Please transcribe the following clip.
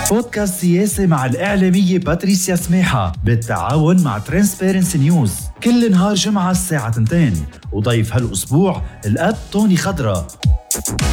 بودكاست سياسي مع الإعلامية باتريسيا سميحة بالتعاون مع ترانسبيرنسي نيوز، كل نهار جمعة الساعة 2، وضيف هالأسبوع الأب توني خضرة.